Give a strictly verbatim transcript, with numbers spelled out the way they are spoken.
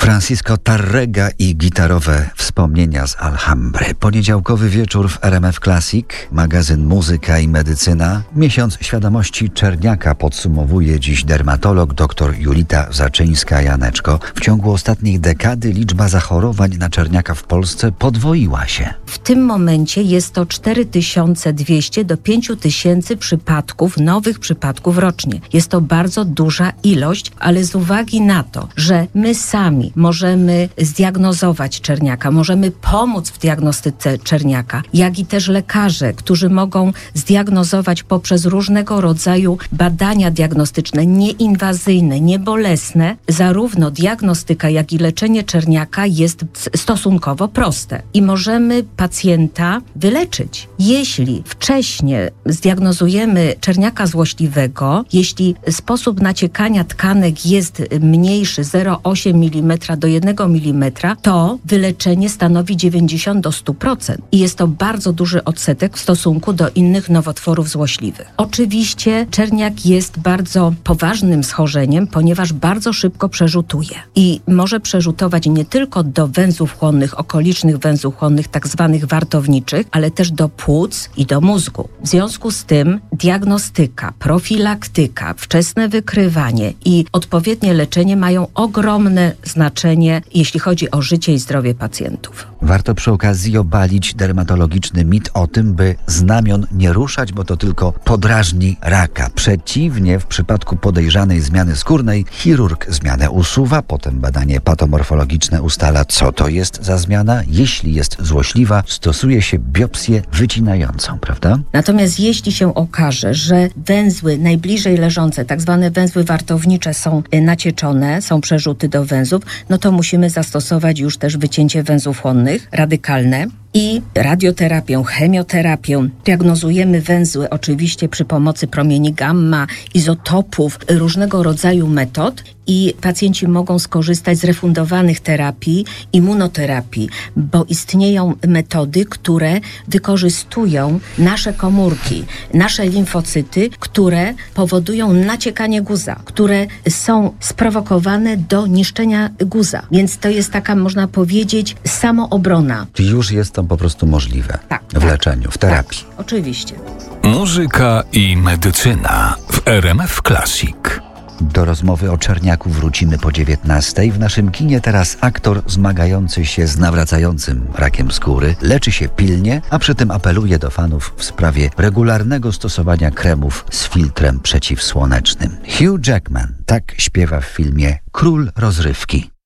Francisco Tárrega i gitarowe wspomnienia z Alhambry. Poniedziałkowy wieczór w R M F Classic, magazyn Muzyka i Medycyna. Miesiąc świadomości czerniaka podsumowuje dziś dermatolog dr Julita Zaczyńska-Janeczko. W ciągu ostatniej dekady liczba zachorowań na czerniaka w Polsce podwoiła się. W tym momencie jest to cztery tysiące dwieście do pięć tysięcy przypadków, nowych przypadków rocznie. Jest to bardzo duża ilość, ale z uwagi na to, że my sami możemy zdiagnozować czerniaka, możemy pomóc w diagnostyce czerniaka, jak i też lekarze, którzy mogą zdiagnozować poprzez różnego rodzaju badania diagnostyczne, nieinwazyjne, niebolesne, zarówno diagnostyka, jak i leczenie czerniaka jest stosunkowo proste i możemy pacjenta wyleczyć. Jeśli wcześniej zdiagnozujemy czerniaka złośliwego, jeśli sposób naciekania tkanek jest mniejszy, zero przecinek osiem milimetra do jednego milimetra, to wyleczenie stanowi dziewięćdziesiąt do stu procent i jest to bardzo duży odsetek w stosunku do innych nowotworów złośliwych. Oczywiście czerniak jest bardzo poważnym schorzeniem, ponieważ bardzo szybko przerzutuje i może przerzutować nie tylko do węzłów chłonnych, okolicznych węzłów chłonnych, tak zwanych wartowniczych, ale też do płuc i do mózgu. W związku z tym diagnostyka, profilaktyka, wczesne wykrywanie i odpowiednie leczenie mają ogromne znaczenie, jeśli chodzi o życie i zdrowie pacjentów. Warto przy okazji obalić dermatologiczny mit o tym, by znamion nie ruszać, bo to tylko podrażni raka. Przeciwnie, w przypadku podejrzanej zmiany skórnej chirurg zmianę usuwa, potem badanie patomorfologiczne ustala, co to jest za zmiana. Jeśli jest złośliwa, stosuje się biopsję wycinającą, prawda? Natomiast jeśli się okaże, że węzły najbliżej leżące, tak zwane węzły wartownicze są nacieczone, są przerzuty do węzłów, no to musimy zastosować już też wycięcie węzłów chłonnych, radykalne. I radioterapię, chemioterapię. Diagnozujemy węzły oczywiście przy pomocy promieni gamma, izotopów, różnego rodzaju metod i pacjenci mogą skorzystać z refundowanych terapii, immunoterapii, bo istnieją metody, które wykorzystują nasze komórki, nasze limfocyty, które powodują naciekanie guza, które są sprowokowane do niszczenia guza. Więc to jest taka, można powiedzieć, samoobrona. Już jest to po prostu możliwe tak, w leczeniu, w terapii. Tak, oczywiście. Muzyka i medycyna w R M F Classic. Do rozmowy o czerniaku wrócimy po dziewiętnastej. W naszym kinie teraz aktor zmagający się z nawracającym rakiem skóry. Leczy się pilnie, a przy tym apeluje do fanów w sprawie regularnego stosowania kremów z filtrem przeciwsłonecznym. Hugh Jackman tak śpiewa w filmie Król rozrywki.